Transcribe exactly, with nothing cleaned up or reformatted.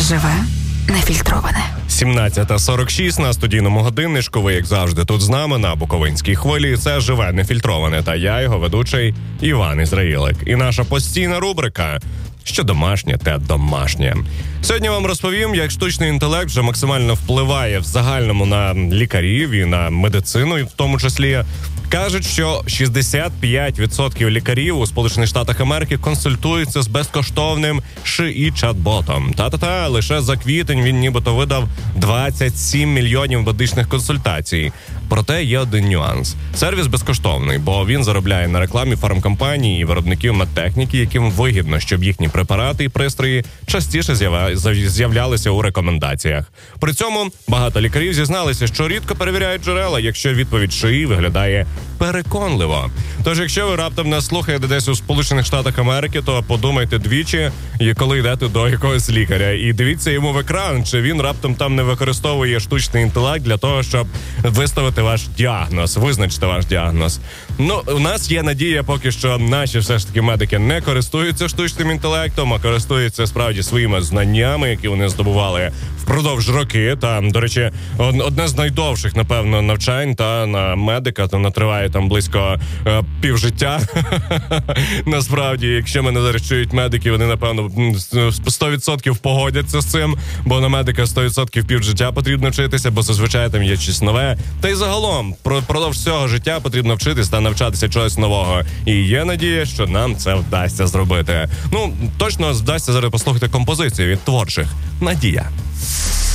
Живе нефільтроване. сімнадцята сорок шість на студійному годинничку. Ви, як завжди, тут з нами на Буковинській хвилі. Це «Живе нефільтроване» та я, його ведучий Іван Ізраїлик. І наша постійна рубрика «Що домашнє, те домашнє». Сьогодні вам розповім, як штучний інтелект вже максимально впливає в загальному на лікарів і на медицину, і в тому числі. Кажуть, що шістдесят п'ять відсотків лікарів у Сполучених Штатах Америки консультуються з безкоштовним ши і чат-ботом. Та-та-та, лише за квітень він нібито видав двадцять сім мільйонів медичних консультацій. Проте є один нюанс. Сервіс безкоштовний, бо він заробляє на рекламі фармкомпаній і виробників медтехніки, яким вигідно, щоб їхні препарати і пристрої частіше з'являлися у рекомендаціях. При цьому багато лікарів зізналися, що рідко перевіряють джерела, якщо відповідь ШИІ виглядає переконливо. Тож, якщо ви раптом нас слухаєте десь у Сполучених Штатах Америки, то подумайте двічі, коли йдете до якогось лікаря. І дивіться йому в екран, чи він раптом там не використовує штучний інтелект для того, щоб виставити ваш діагноз, визначити ваш діагноз. Ну, у нас є надія поки що наші все ж таки медики не користуються штучним інтелектом, а користуються справді своїми знаннями, які вони здобували впродовж роки. Та, до речі, одне з найдовших, напевно, навчань та на медика, то триває там близько е, півжиття. Насправді, якщо мене зараз чують медики, вони, напевно, сто відсотків погодяться з цим, бо на медика сто відсотків півжиття потрібно вчитися, бо зазвичай там є щось нове. Та й загалом, продовж всього життя потрібно вчитися та навчатися чогось нового. І є надія, що нам це вдасться зробити. Ну, точно вдасться зараз послухати композицію від творчих. Надія.